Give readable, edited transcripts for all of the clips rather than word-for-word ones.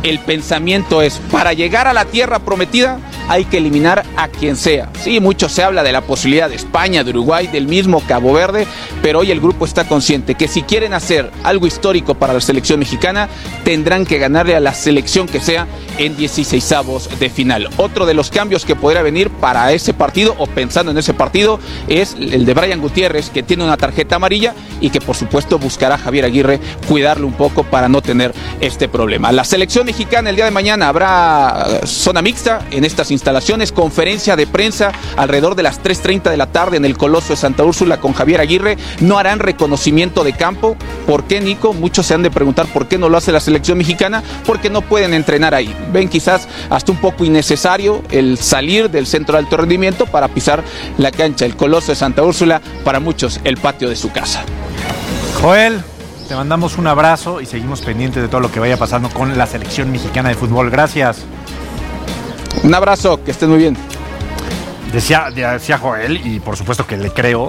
el pensamiento es, para llegar a la tierra prometida hay que eliminar a quien sea. Sí, mucho se habla de la posibilidad de España, de Uruguay, del mismo Cabo Verde, pero hoy el grupo está consciente que si quieren hacer algo histórico para la selección mexicana, tendrán que ganarle a la selección que sea en 16avos de final. Otro de los cambios que podría venir para ese partido, o pensando en ese partido, es el de Brian Gutiérrez, que tiene una tarjeta amarilla y que por supuesto buscará Javier Aguirre cuidarlo un poco para no tener este problema. La selección mexicana el día de mañana habrá zona mixta en estas instalaciones, conferencia de prensa alrededor de las 3:30 de la tarde en el Coloso de Santa Úrsula con Javier Aguirre. No harán reconocimiento de campo. ¿Por qué, Nico? Muchos se han de preguntar por qué no lo hace la selección mexicana, porque no pueden entrenar ahí. Ven quizás hasta un poco innecesario el salir del centro de alto rendimiento para pisar la cancha, el Coloso de Santa Úrsula, para muchos el patio de su casa. Joel, te mandamos un abrazo y seguimos pendientes de todo lo que vaya pasando con la selección mexicana de fútbol. Gracias. Un abrazo, que estén muy bien. Decía Joel, y por supuesto que le creo,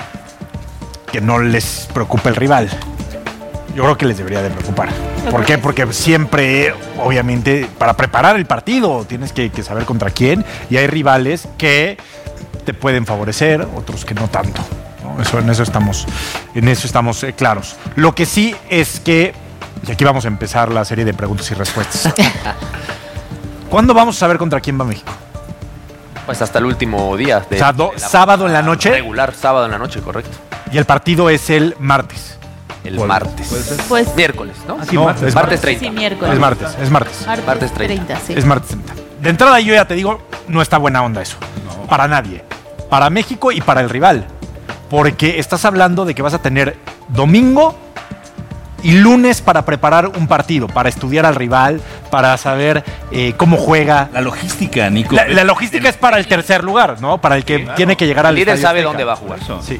que no les preocupa el rival. Yo creo que les debería de preocupar. ¿Por qué? Porque siempre, obviamente, para preparar el partido tienes que saber contra quién, y hay rivales que te pueden favorecer, otros que no tanto, ¿no? En eso estamos claros. Lo que sí es que, y aquí vamos a empezar la serie de preguntas y respuestas. ¿Cuándo vamos a saber contra quién va México? Pues hasta el último día. Sábado en la noche. Regular, sábado en la noche, correcto. Y el partido es el martes. El martes. Pues miércoles, ¿no? Sí, no, es martes 30. Sí, miércoles. Es martes. Martes 30. Sí. Es martes 30. De entrada yo ya te digo, no está buena onda eso. No. Para nadie. Para México y para el rival. Porque estás hablando de que vas a tener domingo y lunes para preparar un partido, para estudiar al rival, para saber cómo juega. La logística, Nico. La logística es para el tercer lugar, ¿no? Para el que tiene que llegar al líder Estadio sabe Azteca. dónde va a jugar. Sí.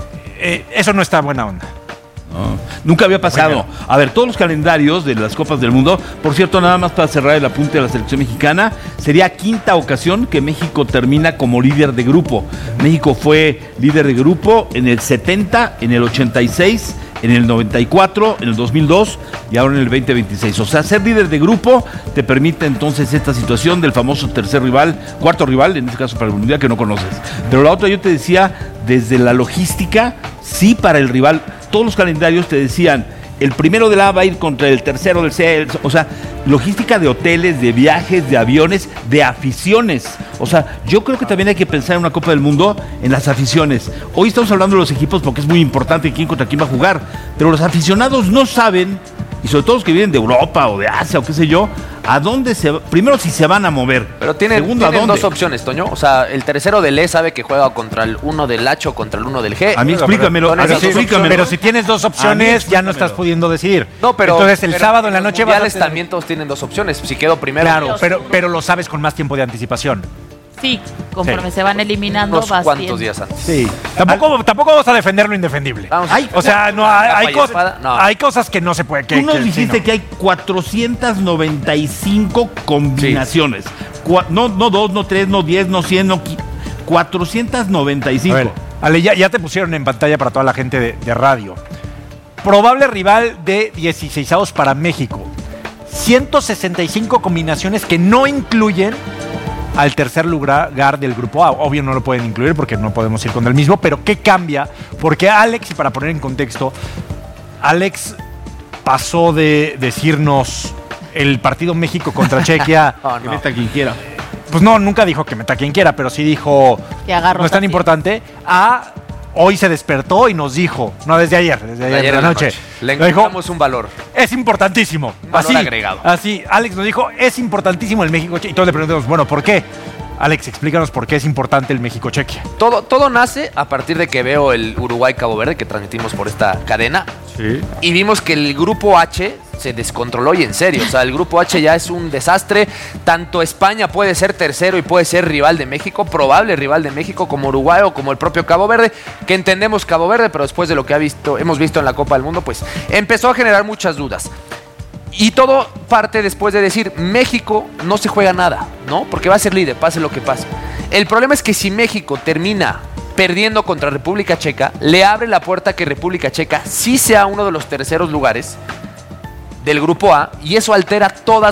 Eso no está buena onda. No, nunca había pasado. A ver, todos los calendarios de las Copas del Mundo, por cierto, nada más para cerrar el apunte de la selección mexicana, sería quinta ocasión que México termina como líder de grupo. México fue líder de grupo en el 70, en el 86, en el 94, en el 2002 y ahora en el 2026. O sea, ser líder de grupo te permite entonces esta situación del famoso cuarto rival, en este caso para el Mundial, que no conoces. Pero la otra, yo te decía, desde la logística, sí, para el rival. Todos los calendarios te decían, el primero del A va a ir contra el tercero del C, o sea, logística de hoteles, de viajes, de aviones, de aficiones. O sea, yo creo que también hay que pensar en una Copa del Mundo en las aficiones. Hoy estamos hablando de los equipos porque es muy importante quién contra quién va a jugar, pero los aficionados no saben, y sobre todo los que vienen de Europa o de Asia o qué sé yo, a dónde primero si se van a mover. Pero tienen dos opciones, Toño. O sea, el tercero del E sabe que juega contra el uno del H o contra el uno del G. A mí explícamelo. Pero si tienes dos opciones, ya no estás pudiendo decidir. No, pero entonces el sábado en la noche vas a tener... también todos tienen dos opciones. Si quedo primero. Claro, pero lo sabes con más tiempo de anticipación. Sí, conforme se van eliminando, unos vas cuantos viendo. días antes. Sí. Tampoco vamos a defender lo indefendible. Hay cosas que no se puede. Tú nos dijiste que hay 495 combinaciones. Sí. No 2, no 3, no 10, no 100, no 495. A ver, Ale, ya te pusieron en pantalla para toda la gente de radio. Probable rival de 16avos para México. 165 combinaciones que no incluyen al tercer lugar del grupo A. Obvio no lo pueden incluir porque no podemos ir con el mismo, pero ¿qué cambia? Porque Alex, y para poner en contexto, Alex pasó de decirnos el partido México contra Chequia... Que meta quien quiera. Pues no, nunca dijo que meta quien quiera, pero sí dijo que no es tan importante. Hoy se despertó y nos dijo, no, desde ayer en la noche. Le encontramos un valor. Es importantísimo. Un valor agregado. Así, Alex nos dijo, es importantísimo el México-Chequia. Y todos le preguntamos, bueno, ¿por qué? Alex, explícanos por qué es importante el México-Chequia. Todo nace a partir de que veo el Uruguay-Cabo Verde que transmitimos por esta cadena. Sí. Y vimos que el grupo H se descontroló y en serio. O sea, el grupo H ya es un desastre. Tanto España puede ser tercero y puede ser rival de México, probable rival de México, como Uruguay o como el propio Cabo Verde, que entendemos Cabo Verde, pero después de lo que hemos visto en la Copa del Mundo, pues empezó a generar muchas dudas. Y todo parte después de decir, México no se juega nada, ¿no? Porque va a ser líder, pase lo que pase. El problema es que si México termina perdiendo contra República Checa, le abre la puerta a que República Checa sí sea uno de los terceros lugares del grupo A, y eso altera todas